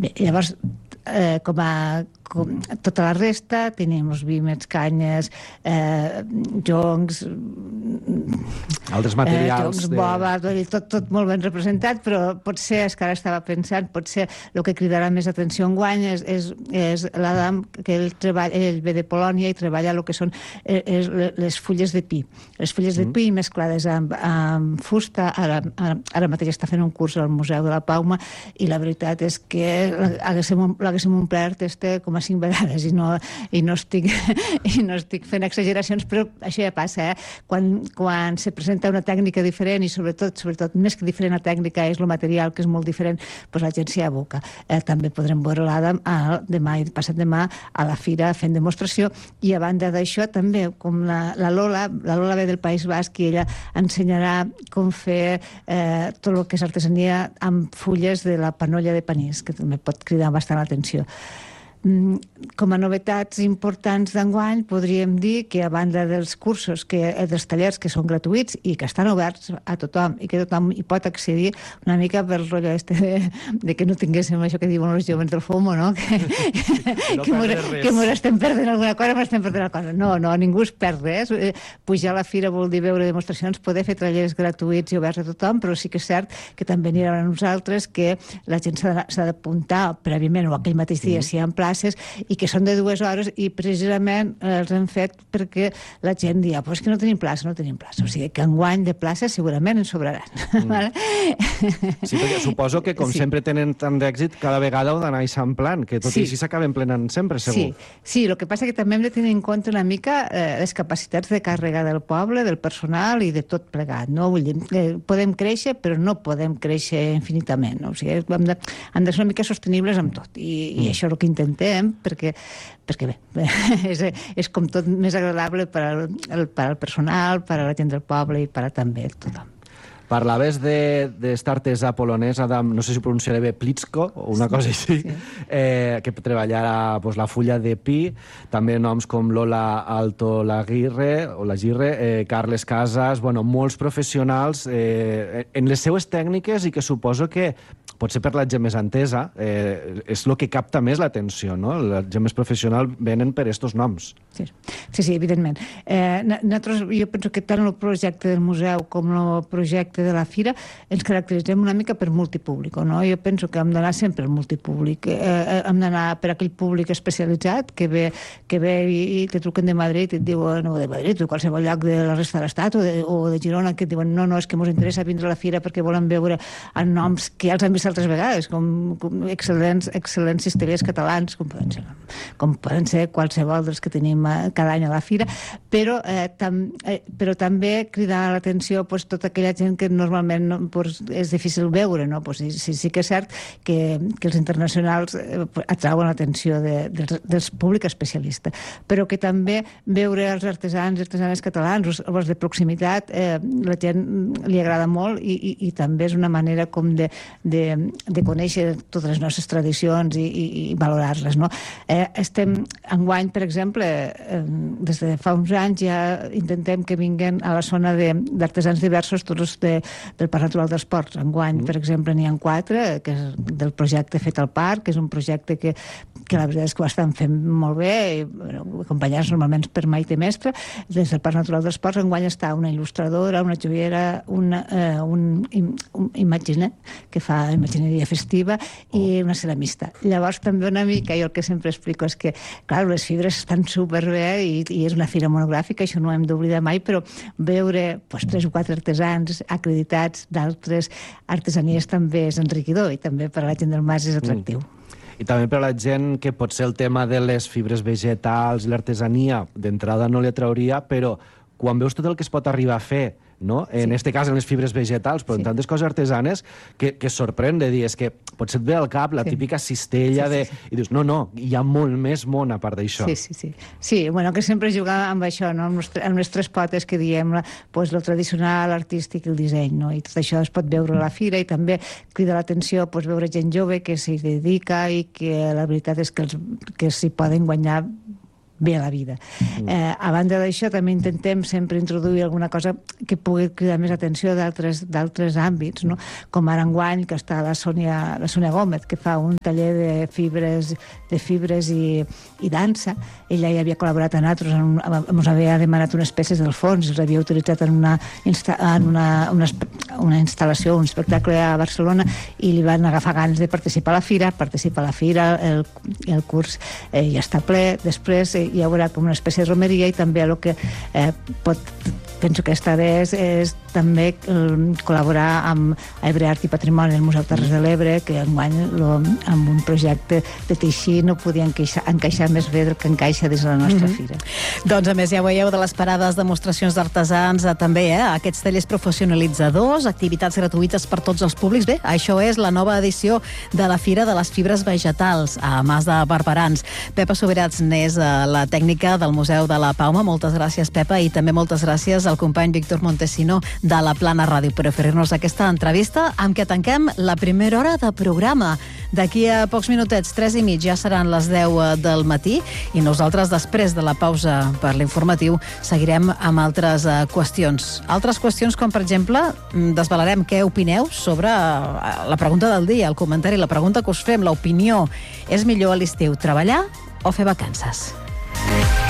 Bé, llavors, com tota la resta, tenim els vímets, canyes, joncs, altres materials, bova, tot molt ben representat, però potser, és que ara estava pensant, potser el que cridarà més atenció enguany és l'Adam, que ell ve de Polònia i treballa el que són les fulles de pi. Les fulles de pi mesclades amb fusta. Ara mateix està fent un curs al Museu de la Pauma i la veritat és que l'haguéssim omplert com a 5 vegades i no estic fent exageracions, però això ja passa, quan se presenta una tècnica diferent i sobretot més que diferent la tècnica és el material, que és molt diferent, doncs la gent s'hi aboca. També podrem veure l'Adam demà i passat demà a la fira fent demostració, i a banda d'això també, com la Lola ve del País Basc i ella ensenyarà com fer tot el que és artesania amb fulles de la panolla de panís, que també pot cridar bastant l'atenció. Com a novetats importants d'enguany podríem dir que a banda dels cursos, dels tallers que són gratuïts i que estan oberts a tothom i que tothom hi pot accedir, una mica per el rotllo de que no tinguéssim això que diuen els joves del FOMO, no? que mos estem perdent alguna cosa, No, ningú es perd res. Pujar a la fira vol dir veure demostracions, poder fer tallers gratuïts i oberts a tothom, però sí que és cert que també n'hi haurà nosaltres que la gent s'ha d'apuntar prèviament o aquell mateix dia si hi ha places, i que són de 2 hores, i precisament els hem fet perquè la gent dia, però és que no tenim plaça. O sigui que enguany de places segurament en sobraran. Sí, perquè suposo que, com sempre tenen tant d'èxit, cada vegada ho d'anar eixamplant, que tot i així s'acaben plenant sempre, segur. Sí, el que passa que també hem de tenir en compte una mica les capacitats de càrrega del poble, del personal i de tot plegat, no? Vull dir, podem créixer, però no podem créixer infinitament, no? O sigui, hem de ser una mica sostenibles amb tot, i això és el que intentem, perquè bé, és com tot més agradable per al personal, per a la gent del poble i per a també tothom. Parlaves d'est artesà polonès, Adam, no sé si ho pronunciaré bé, Pliczko, o una cosa així, que treballarà la fulla de pi, també noms com Lola Alto Lagirre, Carles Casas, molts professionals en les seues tècniques, i que suposo que potser per la gent més entesa és el que capta més l'atenció, no? La gent més professional venen per estos noms. Sí, evidentment. Jo penso que tant el projecte del museu com el projecte de la fira ens caracteritzem una mica per multipúblic, no? Jo penso que hem d'anar sempre al multipúblic, hem d'anar per aquell públic especialitzat que ve i te truquen de Madrid i et diuen, o de Madrid o qualsevol lloc de la resta de l'Estat o de Girona, que et diuen no, és que ens interessa vindre a la fira perquè volen veure noms que ja els han vist altres vegades, com excel·lents cistellers catalans, com poden ser qualsevol dels que tenim cada any a la fira, però també cridar l'atenció tota aquella gent que normalment és difícil veure, no? Sí que és cert que els internacionals atrauen l'atenció del públic especialista, però que també veure els artesans i artesanes catalans, els de proximitat, la gent li agrada molt, i també és una manera com de conèixer totes les nostres tradicions i valorar-les, no? Estem enguany, per exemple, des de fa uns anys ja intentem que vinguin a la zona d'artesans diversos tots del Parc Natural dels Ports. Enguany, per exemple, n'hi ha 4, que és del projecte Fet al Parc, que és un projecte que la veritat és que ho estan fent molt bé, acompanyats normalment per Maite Mestre. Des del Parc Natural dels Ports enguany està una il·lustradora, una joiera, un imaginer, que fa imagineria festiva, i una ceramista. Llavors també una mica, jo el que sempre explico és que, clar, les fibres estan superbé i és una fira monogràfica, això no ho hem d'oblidar mai, però veure 3 o 4 artesans acreditats d'altres artesanies també és enriquidor, i també per a la gent del Mas és atractiu. I també per a la gent que potser el tema de les fibres vegetals i l'artesania d'entrada no li atrauria, però quan veus tot el que es pot arribar a fer, no? En aquest cas en les fibres vegetals, però en tantes coses artesanes que es sorprèn de dir, és que potser et ve al cap la típica cistella i dius, no, hi ha molt més món a part d'això. Sí, que sempre jugar amb això, amb les 3 potes que diem, el tradicional, l'artístic i el disseny, no? I tot això es pot veure a la fira, i també crida l'atenció veure gent jove que s'hi dedica i que la veritat és que s'hi poden guanyar bé la vida. A banda d'això, també intentem sempre introduir alguna cosa que pugui cridar més atenció d'altres àmbits, no? Com ara enguany, que està la Sònia Gómez, que fa un taller de fibres i dansa. Ella ja havia col·laborat amb nosaltres, ens havia demanat unes peces del fons, els havia utilitzat en una instal·lació, un espectacle a Barcelona, i li van agafar ganes de participar a la fira, el curs ja està ple. Després hi haurà com una espècie de romeria, i també el que penso que esta vegada és també col·laborar amb Ebre Art i Patrimoni del Museu Terres de l'Ebre, que enguany amb un projecte de teixir no podia encaixar més bé del que encaixa des de la nostra fira. Doncs a més ja veieu de les parades, demostracions d'artesans, també aquests tallers professionalitzadors, activitats gratuïtes per tots els públics. Bé, això és la nova edició de la Fira de les Fibres Vegetals a Mas de Barberans. Pepa Subirats n'és la tècnica del Museu de la Palma. Moltes gràcies, Pepa, i també moltes gràcies al company Víctor Montesino de la Plana Ràdio per oferir-nos aquesta entrevista amb què tanquem la primera hora de programa. D'aquí a pocs minutets, 3:30, ja seran les 10 del matí, i nosaltres, després de la pausa per l'informatiu, seguirem amb altres qüestions. Altres qüestions com, per exemple, desvelarem què opineu sobre la pregunta del dia, el comentari, la pregunta que us fem, l'opinió. És millor a l'estiu treballar o fer vacances?